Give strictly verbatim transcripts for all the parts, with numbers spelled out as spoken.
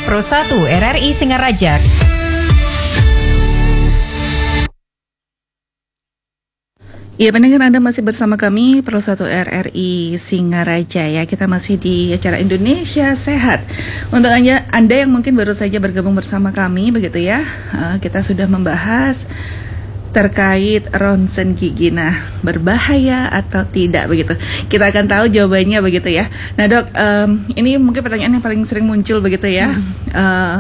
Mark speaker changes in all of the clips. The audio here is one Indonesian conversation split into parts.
Speaker 1: Pro satu R R I Singaraja.
Speaker 2: Ya, pendengar, Anda masih bersama kami Pro satu R R I Singaraja ya. Kita masih di acara Indonesia Sehat. Untuk Anda, Anda yang mungkin baru saja bergabung bersama kami begitu ya, uh, kita sudah membahas terkait ronsen gigi. Nah, berbahaya atau tidak begitu? Kita akan tahu jawabannya begitu ya. Nah, Dok, um, ini mungkin pertanyaan yang paling sering muncul begitu ya. Hmm. Uh,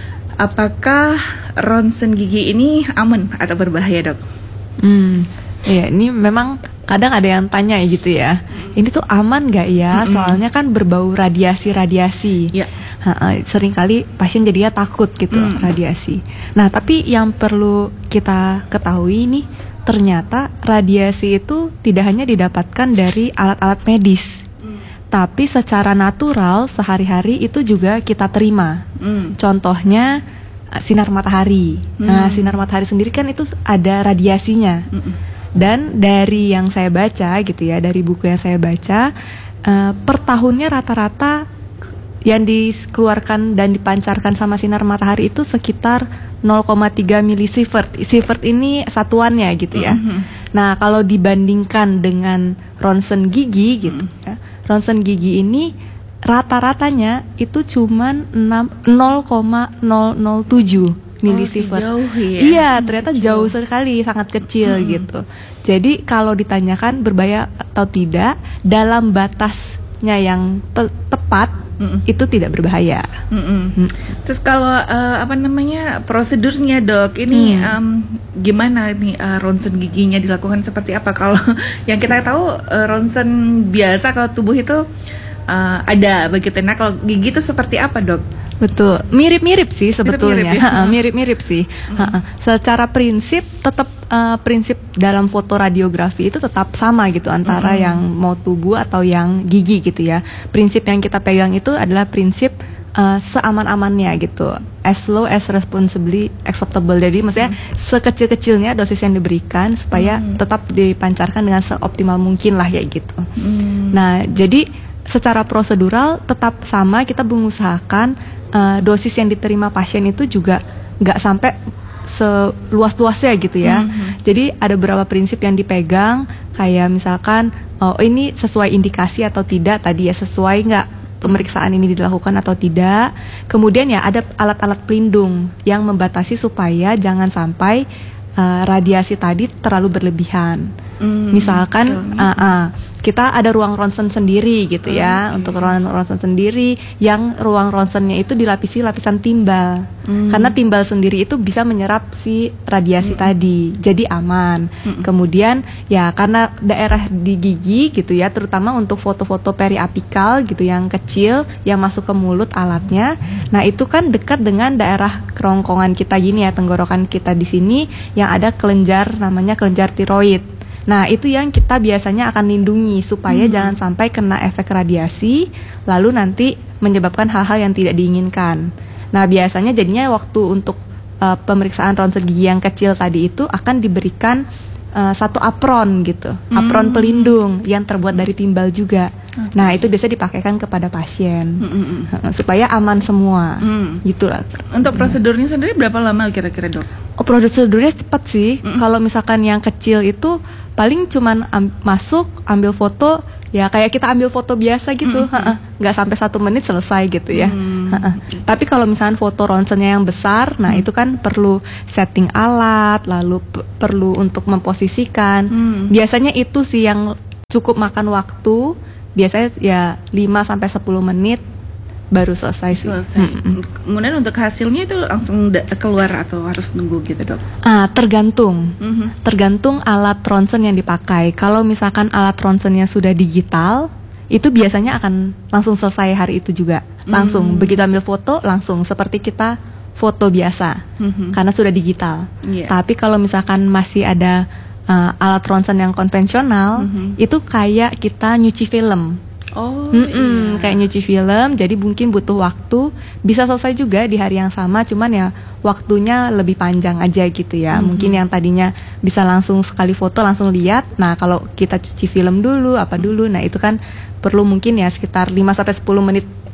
Speaker 2: apakah ronsen gigi ini aman atau berbahaya, Dok?
Speaker 3: Hmm. Iya, ini memang kadang ada yang tanya ya gitu ya. Ini tuh aman nggak ya? Mm-hmm. Soalnya kan berbau radiasi-radiasi. Yeah. Seringkali pasien jadinya takut gitu mm. radiasi. Nah, tapi yang perlu kita ketahui nih, ternyata radiasi itu tidak hanya didapatkan dari alat-alat medis, mm. tapi secara natural sehari-hari itu juga kita terima. Mm. Contohnya sinar matahari. Mm. Nah, sinar matahari sendiri kan itu ada radiasinya. Mm-mm. Dan dari yang saya baca gitu ya, dari buku yang saya baca, uh, per tahunnya rata-rata yang dikeluarkan dan dipancarkan sama sinar matahari itu sekitar nol koma tiga milisievert. Sievert ini satuannya gitu ya. Mm-hmm. Nah, kalau dibandingkan dengan ronsen gigi gitu mm. ya, ronsen gigi ini rata-ratanya itu cuman nol koma nol nol tujuh milisievert. Oh, jauh ya? Iya, ternyata kecil. Jauh sekali, sangat kecil hmm. gitu. Jadi kalau ditanyakan berbahaya atau tidak, dalam batasnya yang te- tepat mm-mm. itu tidak berbahaya. Mm.
Speaker 2: Terus kalau uh, apa namanya prosedurnya, Dok, ini mm. um, gimana nih uh, ronsen giginya dilakukan seperti apa? Kalau yang kita tahu uh, ronsen biasa kalau tubuh itu uh, ada begitu. Nah, kalau gigi itu seperti apa, Dok?
Speaker 3: Betul, mirip-mirip sih sebetulnya,
Speaker 2: mirip-mirip, ya?
Speaker 3: mirip-mirip sih. Hmm. Secara prinsip tetap uh, prinsip dalam foto radiografi itu tetap sama gitu antara hmm. yang mau tubuh atau yang gigi gitu ya. Prinsip yang kita pegang itu adalah prinsip uh, seaman-amannya gitu, as low as responsibly acceptable. Jadi maksudnya hmm. sekecil-kecilnya dosis yang diberikan supaya hmm. tetap dipancarkan dengan seoptimal mungkin lah ya gitu. Hmm. Nah, jadi secara prosedural tetap sama, kita mengusahakan uh, dosis yang diterima pasien itu juga nggak sampai seluas-luasnya gitu ya. Mm-hmm. Jadi ada beberapa prinsip yang dipegang, kayak misalkan oh ini sesuai indikasi atau tidak tadi ya, sesuai nggak pemeriksaan ini dilakukan atau tidak. Kemudian ya ada alat-alat pelindung yang membatasi supaya jangan sampai uh, radiasi tadi terlalu berlebihan. Mm, misalkan uh, uh, kita ada ruang ronsen sendiri gitu ya, okay. Untuk ruang ronsen sendiri yang ruang ronsennya itu dilapisi lapisan timbal, mm. karena timbal sendiri itu bisa menyerap si radiasi mm. tadi, jadi aman. Mm. Kemudian ya karena daerah di gigi gitu ya, terutama untuk foto-foto periapikal gitu yang kecil yang masuk ke mulut alatnya, nah itu kan dekat dengan daerah kerongkongan kita gini ya, tenggorokan kita di sini yang ada kelenjar namanya kelenjar tiroid. Nah, itu yang kita biasanya akan lindungi supaya hmm. jangan sampai kena efek radiasi lalu nanti menyebabkan hal-hal yang tidak diinginkan. Nah, biasanya jadinya waktu untuk uh, pemeriksaan ronsen gigi yang kecil tadi itu akan diberikan uh, satu apron gitu, hmm. apron pelindung yang terbuat dari timbal juga. Okay. Nah, itu biasa dipakaikan kepada pasien hmm. supaya aman semua. Hmm. Gitulah.
Speaker 2: Untuk prosedurnya sendiri berapa lama kira-kira, Dok?
Speaker 3: Oh, prosedurnya cepat sih. Hmm. Kalau misalkan yang kecil itu paling cuman am- masuk, ambil foto, ya kayak kita ambil foto biasa gitu, mm-hmm. nggak sampai satu menit selesai gitu ya. Mm-hmm. Tapi kalau misalnya foto ronsennya yang besar, nah mm. itu kan perlu setting alat, lalu p- perlu untuk memposisikan. Mm. Biasanya itu sih yang cukup makan waktu. Biasanya ya lima sampai sepuluh menit baru selesai sih.
Speaker 2: Selesai. Mm-hmm. Kemudian untuk hasilnya itu langsung da- keluar atau harus nunggu gitu, Dok?
Speaker 3: Ah, tergantung. Mm-hmm. Tergantung alat ronsen yang dipakai. Kalau misalkan alat ronsennya sudah digital, itu biasanya akan langsung selesai hari itu juga. Langsung mm-hmm. begitu ambil foto langsung seperti kita foto biasa. Mm-hmm. Karena sudah digital. Yeah. Tapi kalau misalkan masih ada uh, alat ronsen yang konvensional, mm-hmm. itu kayak kita nyuci film.
Speaker 2: Oh,
Speaker 3: iya.
Speaker 2: Kayak
Speaker 3: Kayak nyuci film, jadi mungkin butuh waktu. Bisa selesai juga di hari yang sama, cuman ya waktunya lebih panjang aja gitu ya. Mm-hmm. Mungkin yang tadinya bisa langsung sekali foto langsung lihat. Nah, kalau kita cuci film dulu, apa dulu, nah itu kan perlu mungkin ya sekitar lima sampai sepuluh menit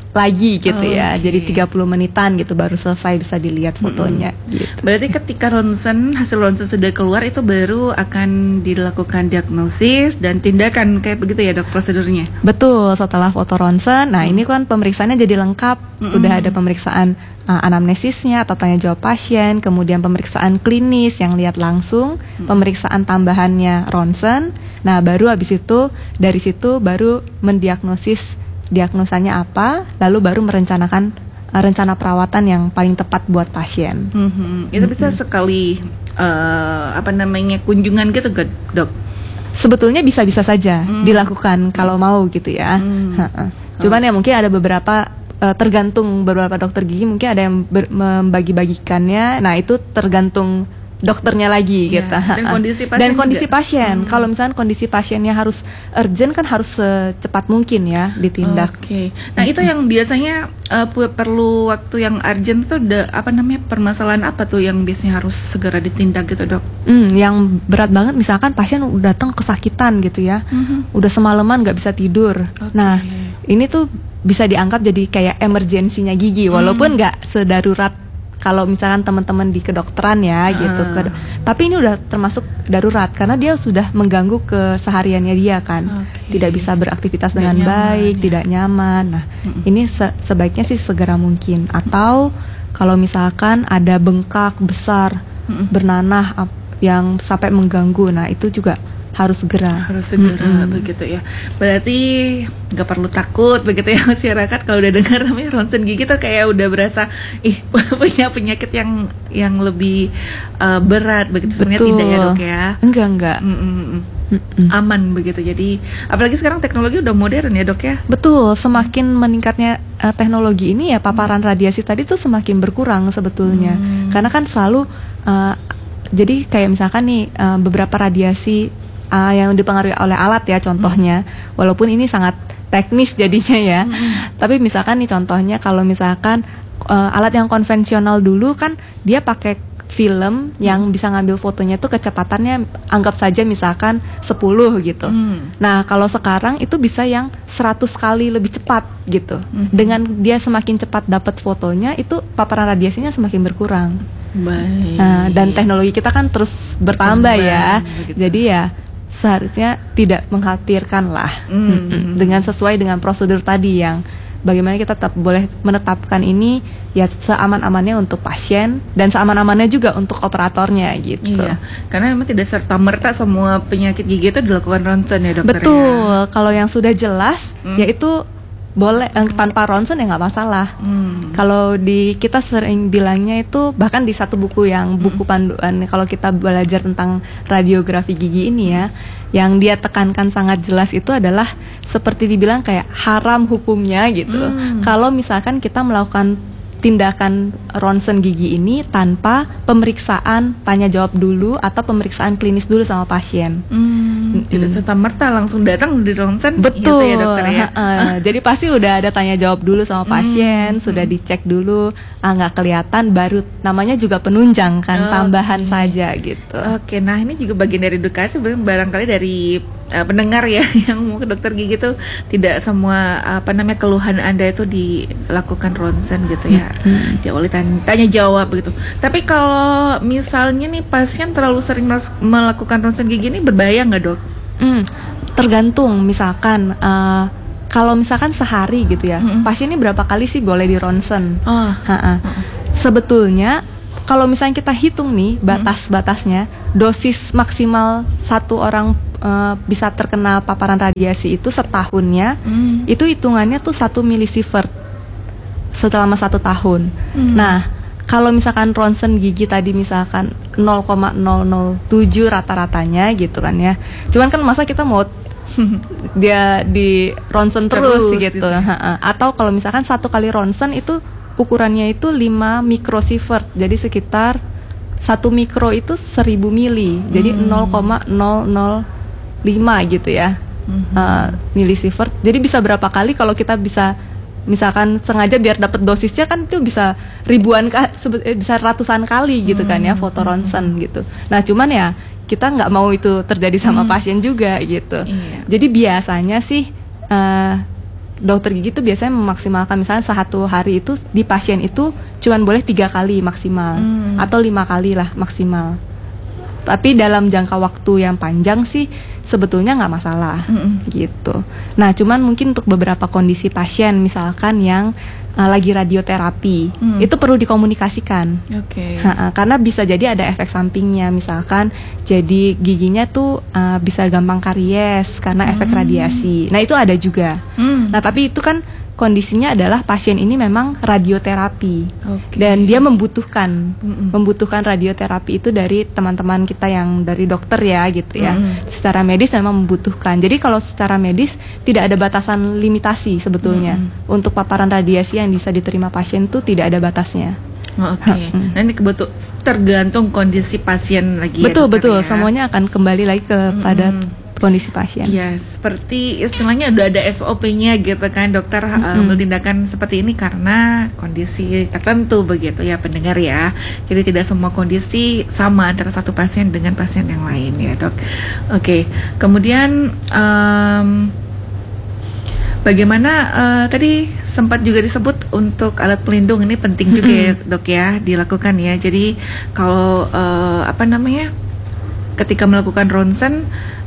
Speaker 3: lagi gitu
Speaker 2: Oh,
Speaker 3: ya.
Speaker 2: oke.
Speaker 3: Jadi tiga puluh menitan gitu baru selesai bisa dilihat fotonya gitu.
Speaker 2: Berarti ketika ronsen, hasil ronsen sudah keluar itu baru akan dilakukan diagnosis dan tindakan kayak begitu ya dok prosedurnya?
Speaker 3: Betul, setelah foto ronsen, nah ini kan pemeriksaannya jadi lengkap.
Speaker 2: Mm-mm.
Speaker 3: Udah ada pemeriksaan uh, anamnesisnya atau tanya jawab pasien, kemudian pemeriksaan klinis yang lihat langsung, pemeriksaan tambahannya ronsen. Nah, baru habis itu dari situ baru mendiagnosis diagnosanya apa, lalu baru merencanakan uh, rencana perawatan yang paling tepat buat pasien.
Speaker 2: Mhm. Itu bisa sekali uh, apa namanya kunjungan gitu gak dok?
Speaker 3: Sebetulnya bisa-bisa saja
Speaker 2: Hmm.
Speaker 3: dilakukan kalau mau gitu ya.
Speaker 2: Hmm.
Speaker 3: Ha-ha. Cuman ya mungkin ada beberapa uh, tergantung beberapa dokter gigi mungkin ada yang ber- membagi-bagikannya. Nah, itu tergantung dokternya lagi
Speaker 2: Iya,
Speaker 3: gitu.
Speaker 2: dan
Speaker 3: Ha-ha.
Speaker 2: kondisi pasien
Speaker 3: Dan kondisi
Speaker 2: juga.
Speaker 3: pasien.
Speaker 2: Hmm.
Speaker 3: Kalau misalnya kondisi pasiennya harus urgent kan harus secepat mungkin ya ditindak.
Speaker 2: Oke. Nah, itu yang biasanya uh, pu- perlu waktu yang urgent tuh ada apa namanya permasalahan apa tuh yang biasanya harus segera ditindak gitu dok?
Speaker 3: Hmm, yang berat banget misalkan pasien udah datang kesakitan gitu ya,
Speaker 2: Mhm.
Speaker 3: udah semalaman nggak bisa tidur.
Speaker 2: Oke.
Speaker 3: Nah, ini tuh bisa dianggap jadi kayak emergensinya gigi, walaupun nggak sedarurat kalau misalkan teman-teman di kedokteran ya gitu.
Speaker 2: Ah.
Speaker 3: Ke- tapi ini udah termasuk darurat karena dia sudah mengganggu kesehariannya dia kan,
Speaker 2: Oke.
Speaker 3: tidak bisa beraktivitas
Speaker 2: Tidak
Speaker 3: dengan
Speaker 2: nyaman,
Speaker 3: baik,
Speaker 2: ya.
Speaker 3: tidak nyaman. Nah, ini se- sebaiknya sih segera mungkin. Atau kalau misalkan ada bengkak besar
Speaker 2: Mm-mm.
Speaker 3: bernanah ap- yang sampai mengganggu, nah itu juga harus segera.
Speaker 2: Harus segera
Speaker 3: Mm-mm.
Speaker 2: begitu ya. Berarti nggak perlu takut begitu ya masyarakat kalau udah dengar namanya ronsen gigi tuh kayak udah berasa ih punya penyakit yang yang lebih uh, berat begitu. Sebenarnya
Speaker 3: Betul.
Speaker 2: tidak ya dok ya.
Speaker 3: Enggak enggak.
Speaker 2: Mm-mm.
Speaker 3: Mm-mm.
Speaker 2: Aman begitu. Jadi apalagi sekarang teknologi udah modern ya dok ya.
Speaker 3: Betul, semakin meningkatnya eh, teknologi ini ya paparan radiasi tadi tuh semakin berkurang sebetulnya.
Speaker 2: Hmm.
Speaker 3: Karena kan selalu eh, jadi kayak misalkan nih eh, beberapa radiasi eh, yang dipengaruhi oleh alat ya contohnya, walaupun ini sangat teknis jadinya ya. Tapi misalkan nih contohnya kalau misalkan eh, alat yang konvensional dulu kan dia pakai film yang bisa ngambil fotonya tuh kecepatannya anggap saja misalkan sepuluh gitu.
Speaker 2: Hmm.
Speaker 3: Nah, kalau sekarang itu bisa yang seratus kali lebih cepat gitu.
Speaker 2: Mhm.
Speaker 3: Dengan dia semakin cepat dapat fotonya, itu paparan radiasinya semakin berkurang.
Speaker 2: Baik.
Speaker 3: Nah, dan teknologi kita kan terus bertambah ya.
Speaker 2: Berkembang, begitu.
Speaker 3: Jadi ya seharusnya tidak mengkhawatirkan lah.
Speaker 2: Hmm.
Speaker 3: Mm-mm. Dengan sesuai dengan prosedur tadi yang bagaimana kita tetap boleh menetapkan ini ya seaman-amannya untuk pasien dan seaman-amannya juga untuk operatornya gitu.
Speaker 2: Iya, karena memang tidak serta merta semua penyakit gigi itu dilakukan ronsen ya dokter.
Speaker 3: Betul, kalau yang sudah jelas
Speaker 2: Hmm.
Speaker 3: yaitu boleh eh, tanpa ronsen ya nggak masalah.
Speaker 2: Hmm.
Speaker 3: Kalau di kita sering bilangnya itu bahkan di satu buku yang buku panduan kalau kita belajar tentang radiografi gigi ini ya, yang dia tekankan sangat jelas itu adalah seperti dibilang kayak haram hukumnya gitu.
Speaker 2: Hmm.
Speaker 3: Kalau misalkan kita melakukan tindakan ronsen gigi ini tanpa pemeriksaan tanya jawab dulu atau pemeriksaan klinis dulu sama pasien.
Speaker 2: Hmm, tidak serta merta langsung datang di ronsen.
Speaker 3: Betul,
Speaker 2: gitu ya dokter ya.
Speaker 3: ha-ha. Jadi pasti udah ada tanya jawab dulu sama pasien, sudah dicek dulu, ah nggak kelihatan, baru namanya juga penunjang kan,
Speaker 2: Oke.
Speaker 3: tambahan saja gitu.
Speaker 2: Oke, nah ini juga bagian dari edukasi bar- barangkali dari uh, pendengar ya yang mau ke dokter gigi tuh tidak semua apa namanya keluhan Anda itu dilakukan ronsen gitu ya. Diawali tan- tanya jawab begitu. Tapi kalau misalnya nih pasien terlalu sering melas- melakukan ronsen gigi ini berbahaya nggak dok?
Speaker 3: Hmm, tergantung misalkan eh, kalau misalkan sehari gitu ya,
Speaker 2: Mm-mm.
Speaker 3: pasien ini berapa kali sih boleh di ronsen?
Speaker 2: Oh,
Speaker 3: Ha-ha. Sebetulnya kalau misalnya kita hitung nih batas-batasnya, dosis maksimal satu orang eh, bisa terkena paparan radiasi itu setahunnya,
Speaker 2: Hmm.
Speaker 3: itu hitungannya tuh satu milisievert selama satu tahun.
Speaker 2: Hmm.
Speaker 3: Nah, kalau misalkan ronsen gigi tadi misalkan nol koma nol nol tujuh rata-ratanya gitu kan ya. Cuman kan masa kita mau dia di ronsen terus,
Speaker 2: Terus,
Speaker 3: gitu.
Speaker 2: gitu.
Speaker 3: Ha-ha. Atau kalau misalkan satu kali ronsen itu ukurannya itu lima mikrosievert. Jadi sekitar satu mikro itu seribu mili. Jadi
Speaker 2: Hmm.
Speaker 3: nol koma nol nol lima gitu ya.
Speaker 2: Mhm.
Speaker 3: Uh, milisievert. Jadi bisa berapa kali kalau kita bisa misalkan sengaja biar dapat dosisnya kan itu bisa ribuan ka- sebe- eh, bisa ratusan kali gitu kan ya foto ronsen gitu. Nah cuman ya kita nggak mau itu terjadi sama pasien juga gitu.
Speaker 2: Iya.
Speaker 3: Jadi biasanya sih uh, dokter gigi itu biasanya memaksimalkan misalnya satu hari itu di pasien itu cuman boleh tiga kali maksimal hmm. atau lima kali lah maksimal. Tapi dalam jangka waktu yang panjang sih sebetulnya nggak masalah mm-mm. gitu. Nah cuman mungkin untuk beberapa kondisi pasien misalkan yang uh, lagi radioterapi mm. itu perlu dikomunikasikan.
Speaker 2: Oke.
Speaker 3: Okay. Karena bisa jadi ada efek sampingnya, misalkan jadi giginya tuh uh, bisa gampang karies karena efek mm. radiasi. Nah itu ada juga. Mm. Nah tapi itu kan kondisinya adalah pasien ini memang radioterapi okay. dan dia membutuhkan Mm-mm. membutuhkan radioterapi itu dari teman-teman kita yang dari dokter ya gitu ya. Mm-mm. Secara medis memang membutuhkan. Jadi kalau secara medis tidak ada batasan limitasi sebetulnya. Mm-mm. Untuk paparan radiasi yang bisa diterima pasien itu tidak ada batasnya.
Speaker 2: Oke. Okay. Nah ini kebetul tergantung kondisi pasien lagi.
Speaker 3: Betul
Speaker 2: ya,
Speaker 3: betul.
Speaker 2: Ya?
Speaker 3: Semuanya akan kembali lagi kepada Mm-mm. kondisi pasien.
Speaker 2: Ya, seperti istilahnya udah ada S O P-nya gitu kan, dokter mm-hmm. uh, tindakan seperti ini karena kondisi tertentu begitu ya pendengar ya. Jadi tidak semua kondisi sama antara satu pasien dengan pasien yang lain ya dok. Oke, okay. Kemudian um, bagaimana uh, tadi sempat juga disebut untuk alat pelindung ini penting juga mm-hmm. ya dok ya dilakukan ya. Jadi kalau uh, apa namanya ketika melakukan ronsen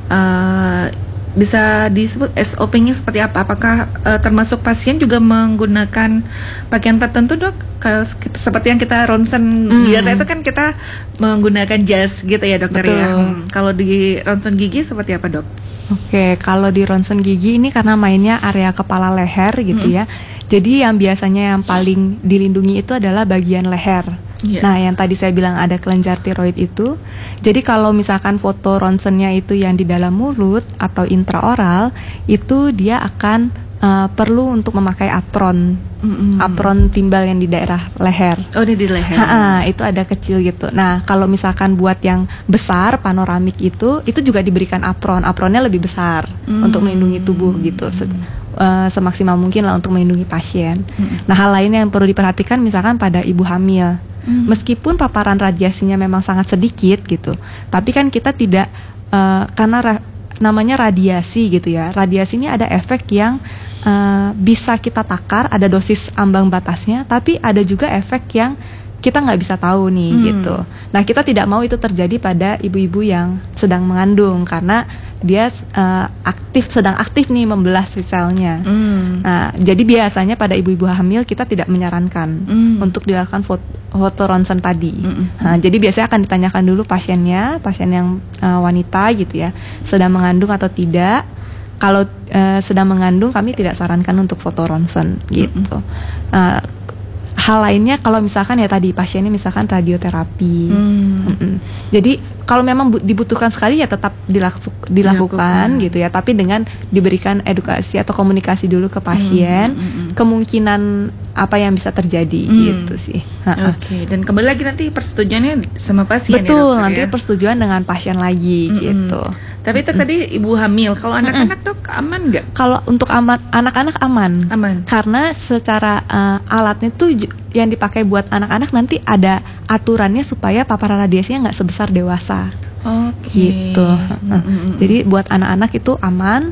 Speaker 2: Uh, bisa disebut S O P-nya seperti apa? Apakah uh, termasuk pasien juga menggunakan pakaian tertentu dok? Kalau seperti yang kita ronsen mm. biasa itu kan kita menggunakan jas gitu ya dokter Betul. ya. Hmm. Kalau di ronsen gigi seperti apa dok?
Speaker 3: Oke, kalau di ronsen gigi ini karena mainnya area kepala leher gitu mm. ya. Jadi yang biasanya yang paling dilindungi itu adalah bagian leher. Yeah. Nah, yang tadi saya bilang ada kelenjar tiroid itu. Jadi kalau misalkan foto ronsennya itu yang di dalam mulut atau intraoral, itu dia akan uh, perlu untuk memakai apron, mm-hmm. apron timbal yang di daerah leher.
Speaker 2: Oh, ini di leher.
Speaker 3: Ha-ha, itu ada kecil gitu. Nah, kalau misalkan buat yang besar panoramik itu, itu juga diberikan apron. Apronnya lebih besar mm-hmm. untuk melindungi tubuh gitu. Uh, semaksimal mungkin lah untuk melindungi pasien. Mm-hmm. Nah, hal lain yang perlu diperhatikan misalkan pada ibu hamil. Hmm. Meskipun paparan radiasinya memang sangat sedikit gitu, tapi kan kita tidak uh, karena ra, namanya radiasi gitu ya. Radiasi ini ada efek yang uh, bisa kita takar, ada dosis ambang batasnya, tapi ada juga efek yang kita nggak bisa tahu nih hmm. gitu. Nah kita tidak mau itu terjadi pada ibu-ibu yang sedang mengandung karena dia uh, aktif sedang aktif nih membelah si selnya. Hmm. Nah jadi biasanya pada ibu-ibu hamil kita tidak menyarankan hmm. untuk dilakukan foto, foto ronsen tadi. Hmm. Nah, jadi biasanya akan ditanyakan dulu pasiennya, pasien yang uh, wanita gitu ya, sedang mengandung atau tidak. Kalau uh, sedang mengandung kami tidak sarankan untuk foto ronsen gitu. Hmm. Nah, hal lainnya kalau misalkan ya tadi pasiennya misalkan radioterapi, hmm. jadi kalau memang bu- dibutuhkan sekali ya tetap dilaksu- dilakukan Dilakukan. gitu ya, tapi dengan diberikan edukasi atau komunikasi dulu ke pasien, hmm. Hmm. kemungkinan apa yang bisa terjadi hmm. gitu sih.
Speaker 2: Oke, okay. Dan kembali lagi nanti persetujuannya sama pasien.
Speaker 3: Betul,
Speaker 2: ya,
Speaker 3: nanti
Speaker 2: ya?
Speaker 3: persetujuan dengan pasien lagi hmm. gitu.
Speaker 2: Tapi itu mm-mm. tadi ibu hamil. Kalau anak-anak dok aman nggak?
Speaker 3: Kalau untuk amat anak-anak aman.
Speaker 2: Aman.
Speaker 3: Karena secara uh, alatnya tuh yang dipakai buat anak-anak nanti ada aturannya supaya paparan radiasinya nggak sebesar dewasa.
Speaker 2: Oke. Okay.
Speaker 3: Gitu. Mm-mm. Jadi buat anak-anak itu aman.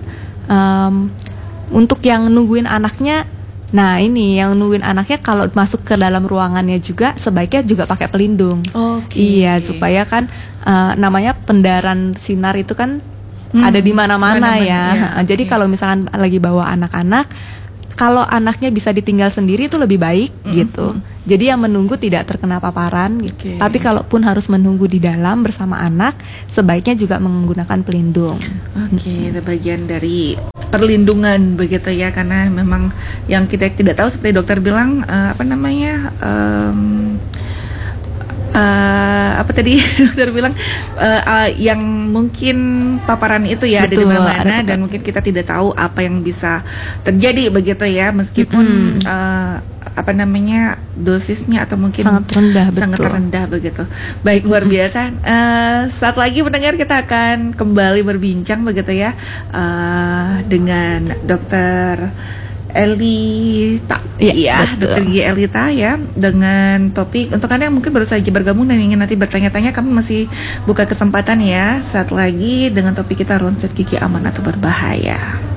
Speaker 3: Um, untuk yang nungguin anaknya, nah ini yang nungguin anaknya kalau masuk ke dalam ruangannya juga sebaiknya juga pakai pelindung.
Speaker 2: Okay.
Speaker 3: Iya supaya kan. Uh, namanya pendaran sinar itu kan hmm, ada di mana-mana ya. ya. Jadi okay. kalau misalkan lagi bawa anak-anak, kalau anaknya bisa ditinggal sendiri itu lebih baik mm-hmm. gitu. Jadi yang menunggu tidak terkena paparan. Gitu. Okay. Tapi kalaupun harus menunggu di dalam bersama anak, sebaiknya juga menggunakan pelindung.
Speaker 2: Oke, okay, itu bagian dari perlindungan begitu ya, karena memang yang kita tidak tahu seperti dokter bilang uh, apa namanya. Um, Uh, apa tadi dokter bilang uh, uh, yang mungkin paparan itu ya Betul, ada di mana-mana dan mungkin kita tidak tahu apa yang bisa terjadi begitu ya, meskipun mm-hmm. uh, apa namanya dosisnya atau mungkin
Speaker 3: sangat rendah,
Speaker 2: sangat
Speaker 3: betul.
Speaker 2: rendah begitu. Baik, luar biasa. Uh, saat lagi mendengar kita akan kembali berbincang begitu ya uh, dengan dokter Elita, ya, ya dokter Gigi Elita ya, dengan topik untuk Anda yang mungkin baru saja bergabung dan ingin nanti bertanya-tanya, kami masih buka kesempatan ya saat lagi dengan topik kita ronsen gigi aman atau berbahaya.